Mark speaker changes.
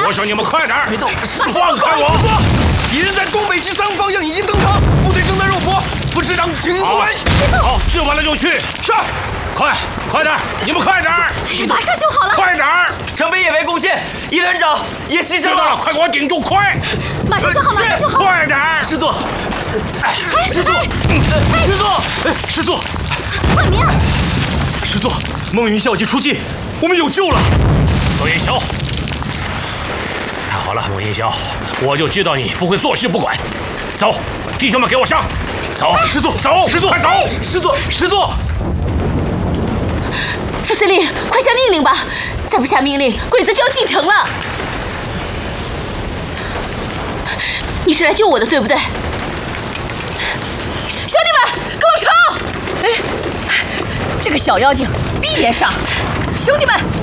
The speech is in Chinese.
Speaker 1: 我说你们快点！
Speaker 2: 别动！
Speaker 1: 放开我！
Speaker 2: 敌人在东北西3个方向已经登场，部队正在肉搏。副师长，请您出门。
Speaker 1: 好，治完了就去。是，快点！你们快点！
Speaker 3: 马上就好了。
Speaker 1: 快点！
Speaker 4: 城北也为贡献，叶团长也牺牲了。
Speaker 1: 快给我顶住！快！
Speaker 3: 马上就好，马上就好。
Speaker 1: 快点！
Speaker 4: 师座，师座，师座，
Speaker 3: 万明，
Speaker 4: 师座，孟云霄已经出境，我们有救了。
Speaker 1: 孟云霄，太好了，孟云霄，我就知道你不会坐视不管。走，弟兄们，给我上！走，
Speaker 4: 师座，
Speaker 1: 走，
Speaker 4: 师座，
Speaker 1: 快走！
Speaker 4: 师座。
Speaker 3: 副司令，快下命令吧！再不下命令，鬼子就要进城了。你是来救我的，对不对？兄弟们，跟我冲！
Speaker 5: 哎，这个小妖精必也上！兄弟们，